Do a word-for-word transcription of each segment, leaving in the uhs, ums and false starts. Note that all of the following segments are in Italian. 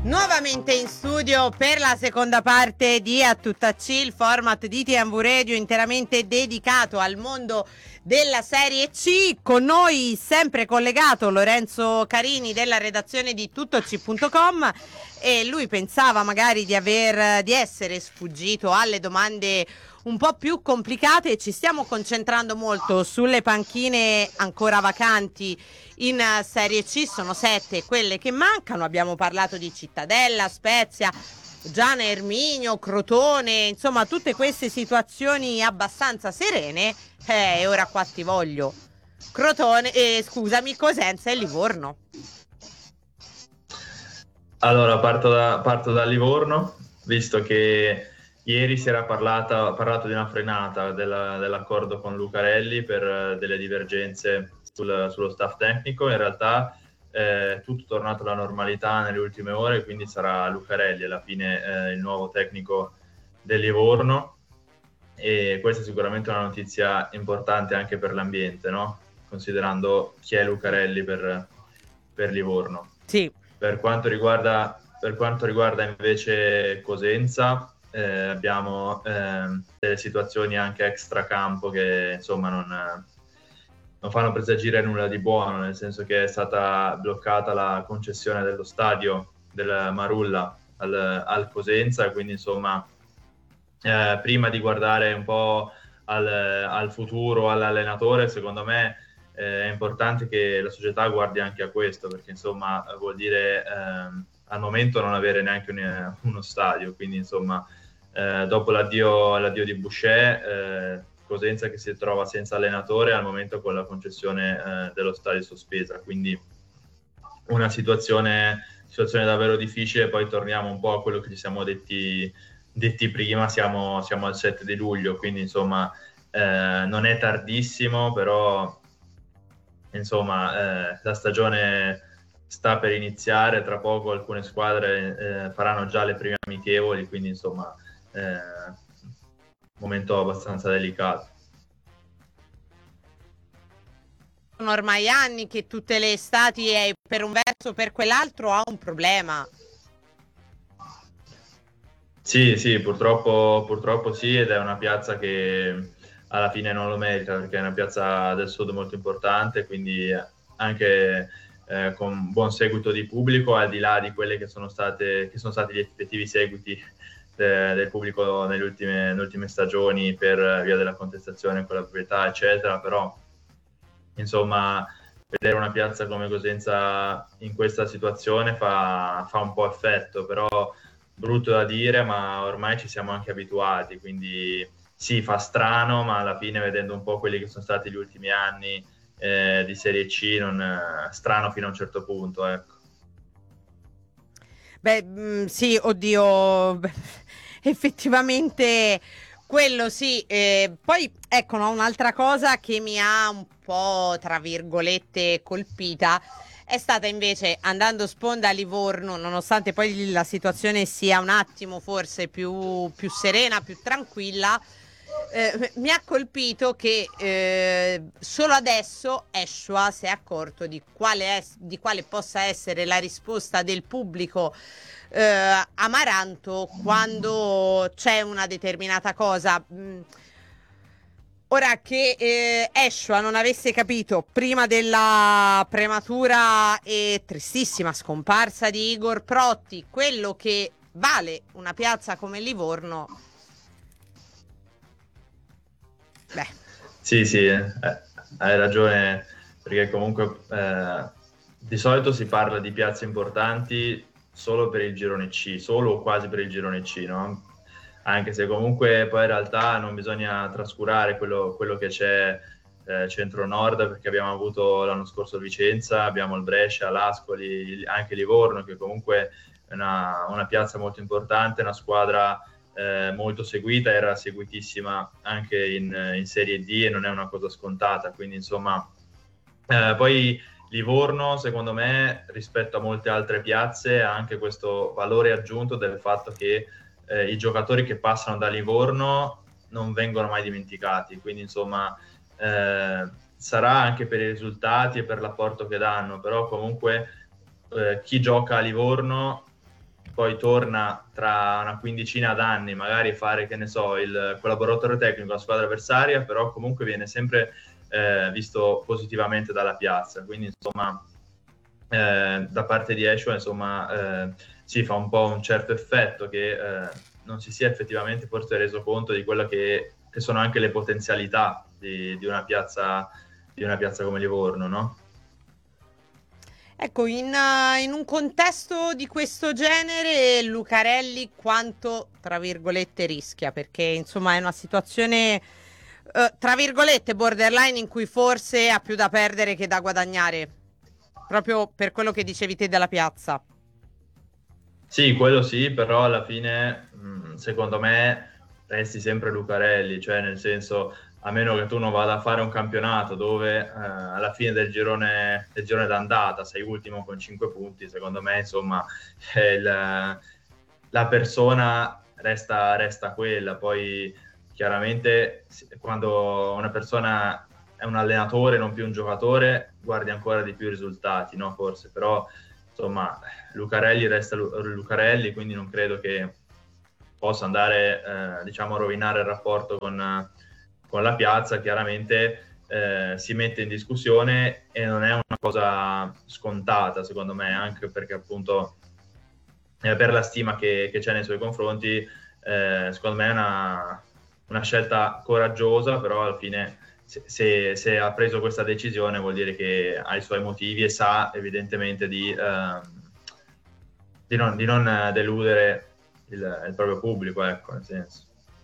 Nuovamente in studio per la seconda parte di A Tutta C, il format di T M V Radio interamente dedicato al mondo della Serie C. Con noi sempre collegato Lorenzo Carini della redazione di tuttoc punto com, e lui pensava magari di aver di essere sfuggito alle domande un po' più complicate. Ci stiamo concentrando molto sulle panchine ancora vacanti in Serie C, sono sette quelle che mancano. Abbiamo parlato di Cittadella, Spezia, Giana Erminio, Crotone, insomma tutte queste situazioni abbastanza serene. Eh, e ora qua ti voglio Crotone, eh, scusami, Cosenza e Livorno. Allora parto da, parto da Livorno, visto che ieri si era parlata, parlato di una frenata della, dell'accordo con Lucarelli per uh, delle divergenze sul, sullo staff tecnico. In realtà eh, tutto è tornato alla normalità nelle ultime ore, quindi sarà Lucarelli alla fine eh, il nuovo tecnico del Livorno, e questa è sicuramente una notizia importante anche per l'ambiente, no? Considerando chi è Lucarelli per, per Livorno. Sì. Per quanto riguarda, per quanto riguarda invece Cosenza, eh, abbiamo eh, delle situazioni anche extracampo che insomma non, non fanno presagire nulla di buono, nel senso che è stata bloccata la concessione dello stadio del Marulla al, al Cosenza, quindi insomma eh, prima di guardare un po' al, al futuro, all'allenatore, secondo me è importante che la società guardi anche a questo, perché insomma vuol dire ehm, al momento non avere neanche un, uno stadio, quindi insomma eh, dopo l'addio, l'addio di Boucher, eh, Cosenza che si trova senza allenatore al momento con la concessione eh, dello stadio sospesa, quindi una situazione, situazione davvero difficile. Poi torniamo un po' a quello che ci siamo detti, detti prima, siamo, siamo al sette di luglio, quindi insomma eh, non è tardissimo, però insomma eh, la stagione sta per iniziare, tra poco alcune squadre eh, faranno già le prime amichevoli, quindi insomma eh, momento abbastanza delicato. Sono ormai anni che tutte le estati è per un verso o per quell'altro ha un problema. Sì, sì, purtroppo, purtroppo sì, ed è una piazza che alla fine non lo merita, perché è una piazza del sud molto importante, quindi anche eh, con buon seguito di pubblico, al di là di quelle che sono state che sono stati gli effettivi seguiti de, del pubblico nelle ultime, nelle ultime stagioni per via della contestazione con la proprietà, eccetera. Però insomma vedere una piazza come Cosenza in questa situazione fa, fa un po' effetto, però brutto da dire, ma ormai ci siamo anche abituati, quindi sì, fa strano, ma alla fine, vedendo un po' quelli che sono stati gli ultimi anni eh, di Serie C, non eh, strano fino a un certo punto, ecco. Beh, mh, sì, oddio, beh, effettivamente quello sì. Eh, poi ecco, no, un'altra cosa che mi ha un po', tra virgolette, colpita è stata invece, andando sponda a Livorno, nonostante poi la situazione sia un attimo forse più, più serena, più tranquilla, eh, mi ha colpito che eh, solo adesso Eschoa si è accorto di quale, è, di quale possa essere la risposta del pubblico eh, amaranto quando c'è una determinata cosa. Mm. Ora che eh, Eschoa non avesse capito prima della prematura e tristissima scomparsa di Igor Protti quello che vale una piazza come Livorno, beh. Sì, sì, eh, hai ragione, perché comunque eh, di solito si parla di piazze importanti solo per il girone C, solo o quasi per il girone C, no? Anche se comunque poi in realtà non bisogna trascurare quello, quello che c'è eh, centro-nord, perché abbiamo avuto l'anno scorso Vicenza, abbiamo il Brescia, l'Ascoli, anche Livorno, che comunque è una, una piazza molto importante, una squadra eh, molto seguita, era seguitissima anche in, in Serie D e non è una cosa scontata, quindi insomma eh, poi Livorno secondo me rispetto a molte altre piazze ha anche questo valore aggiunto del fatto che Eh, i giocatori che passano da Livorno non vengono mai dimenticati, quindi insomma eh, sarà anche per i risultati e per l'apporto che danno, però comunque eh, chi gioca a Livorno poi torna tra una quindicina d'anni magari fare, che ne so, il collaboratore tecnico alla squadra avversaria, però comunque viene sempre eh, visto positivamente dalla piazza, quindi insomma eh, da parte di Escio insomma eh, si fa un po' un certo effetto che eh, non si sia effettivamente forse reso conto di quello che, che sono anche le potenzialità di, di una piazza di una piazza come Livorno, no? Ecco, in, uh, in un contesto di questo genere, Lucarelli quanto, tra virgolette, rischia? Perché, insomma, è una situazione, uh, tra virgolette, borderline in cui forse ha più da perdere che da guadagnare, proprio per quello che dicevi te della piazza. Sì, quello sì, però alla fine, mh, secondo me, resti sempre Lucarelli, cioè nel senso, a meno che tu non vada a fare un campionato dove eh, alla fine del girone, del girone d'andata sei ultimo con cinque punti, secondo me insomma il, la persona resta, resta quella. Poi chiaramente quando una persona è un allenatore non più un giocatore guardi ancora di più i risultati, no? Forse, però insomma Lucarelli resta Lucarelli, quindi non credo che possa andare eh, diciamo a rovinare il rapporto con con la piazza. Chiaramente eh, si mette in discussione e non è una cosa scontata, secondo me, anche perché appunto eh, per la stima che, che c'è nei suoi confronti, eh, secondo me è una, una scelta coraggiosa, però alla fine se, se, se ha preso questa decisione vuol dire che ha i suoi motivi e sa evidentemente di, eh, di, non, di non deludere il, il proprio pubblico, ecco, nel senso.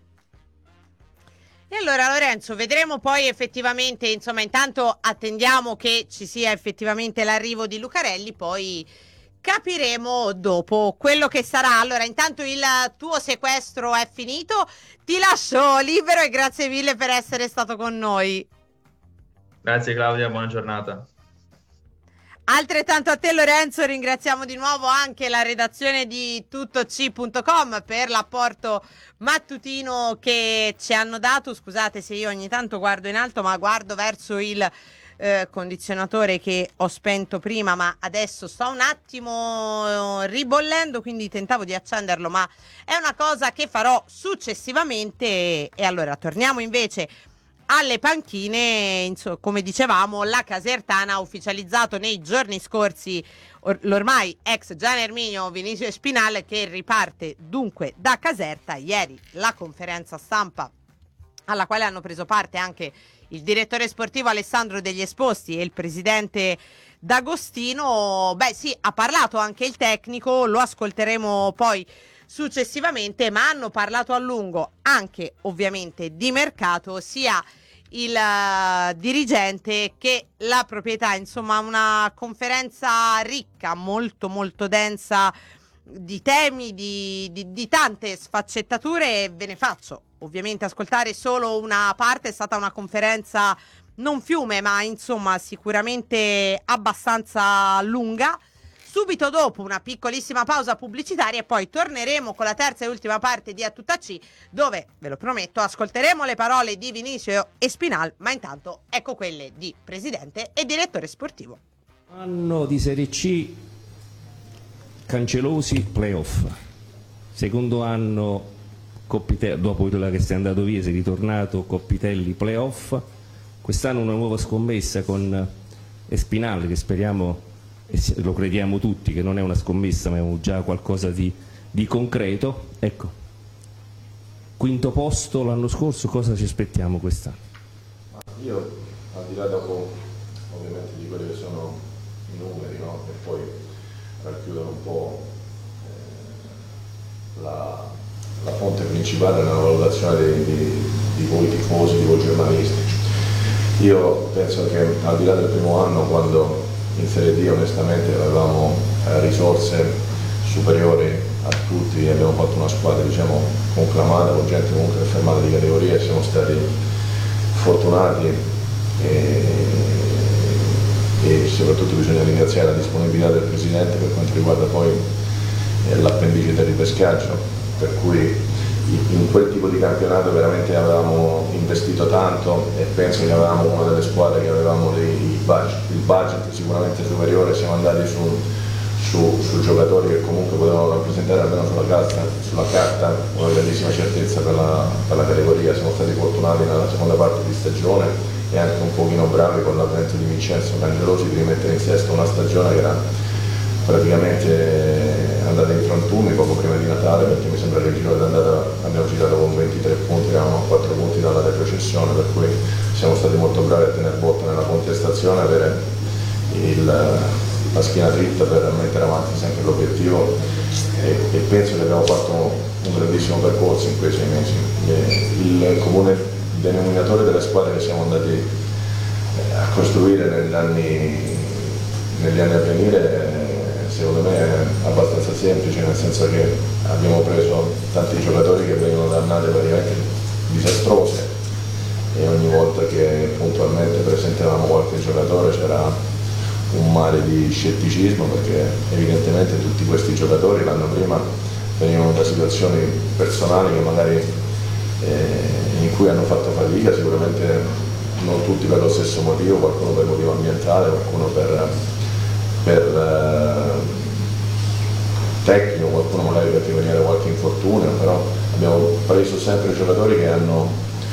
E allora Lorenzo, vedremo poi effettivamente, insomma, intanto attendiamo che ci sia effettivamente l'arrivo di Lucarelli, poi capiremo dopo quello che sarà. Allora, intanto il tuo sequestro è finito, ti lascio libero e grazie mille per essere stato con noi. Grazie Claudia, buona giornata. Altrettanto a te Lorenzo, ringraziamo di nuovo anche la redazione di tuttoc punto com per l'apporto mattutino che ci hanno dato. Scusate se io ogni tanto guardo in alto, ma guardo verso il eh, condizionatore che ho spento prima, ma adesso sto un attimo ribollendo, quindi tentavo di accenderlo, ma è una cosa che farò successivamente. E allora torniamo invece alle panchine. Insomma, come dicevamo, la Casertana ha ufficializzato nei giorni scorsi or- l'ormai ex Gian Erminio Vinicio Espinal, che riparte dunque da Caserta. Ieri la conferenza stampa alla quale hanno preso parte anche il direttore sportivo Alessandro Degli Esposti e il presidente D'Agostino. Beh sì, ha parlato anche il tecnico, lo ascolteremo poi successivamente, ma hanno parlato a lungo anche ovviamente di mercato, sia il uh, dirigente che la proprietà. Insomma, una conferenza ricca, molto molto densa di temi, di, di, di tante sfaccettature. Ve ne faccio ovviamente ascoltare solo una parte. È stata una conferenza non fiume, ma insomma sicuramente abbastanza lunga. Subito dopo una piccolissima pausa pubblicitaria e poi torneremo con la terza e ultima parte di A Tutta C, dove, ve lo prometto, ascolteremo le parole di Vinicio Espinal, ma intanto ecco quelle di presidente e direttore sportivo. Anno di Serie C cancellosi, playoff. Secondo anno Coppitelli, dopo quella che sei andato via, sei ritornato, Coppitelli, playoff. Quest'anno una nuova scommessa con Espinal, che speriamo, e lo crediamo tutti, che non è una scommessa ma è già qualcosa di, di concreto. Ecco, quinto posto l'anno scorso, cosa ci aspettiamo quest'anno? Io, al di là dopo ovviamente di quelli che sono i numeri, no? E poi racchiudono un po' eh, la, la fonte principale nella valutazione dei, di, di voi tifosi, di voi giornalisti. Io penso che al di là del primo anno, quando in Serie D onestamente avevamo eh, risorse superiori a tutti, abbiamo fatto una squadra diciamo conclamata, con gente comunque fermata di categoria, siamo stati fortunati e, e soprattutto bisogna ringraziare la disponibilità del Presidente per quanto riguarda poi eh, l'appendice del ripescaggio, per cui in quel tipo di campionato veramente avevamo investito tanto e penso che avevamo una delle squadre che avevamo dei budget, il budget sicuramente superiore. Siamo andati su, su, su giocatori che comunque potevano rappresentare almeno sulla carta, sulla carta una grandissima certezza per la, per la categoria. Siamo stati fortunati nella seconda parte di stagione e anche un pochino bravi con l'avvento di Vincenzo Cangelosi di rimettere in sesto una stagione che era praticamente andata in frantumi poco prima di Natale, perché mi sembra che il giro d'andata abbiamo girato con ventitré punti, eravamo a quattro punti dalla retrocessione, per cui siamo stati molto bravi a tenere botta nella contestazione, avere il, la schiena dritta per mettere avanti sempre l'obiettivo e, e penso che abbiamo fatto un grandissimo percorso in quei sei mesi. Il comune denominatore delle squadre che siamo andati a costruire negli anni, negli anni a venire secondo me è abbastanza semplice, nel senso che abbiamo preso tanti giocatori che venivano da annate praticamente disastrose e ogni volta che puntualmente presentavamo qualche giocatore c'era un mare di scetticismo, perché evidentemente tutti questi giocatori l'anno prima venivano da situazioni personali che magari eh, in cui hanno fatto fatica, sicuramente non tutti per lo stesso motivo, qualcuno per motivo ambientale, qualcuno per per eh, tecnico, qualcuno magari perché veniva da qualche infortunio, però abbiamo preso sempre giocatori che hanno